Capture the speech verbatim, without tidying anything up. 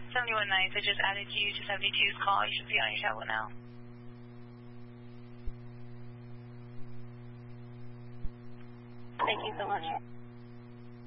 seventy-one ninth, I just added you to seventy-two's call. You should be on your tablet now. Thank you so much.